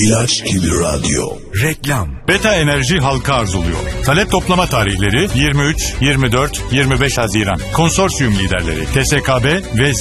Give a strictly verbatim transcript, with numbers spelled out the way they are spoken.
İlaç gibi radyo. Reklam. Beta Enerji halka arzuluyor. Talep toplama tarihleri yirmi üç, yirmi dört, yirmi beş Haziran. Konsorsiyum liderleri T S K B ve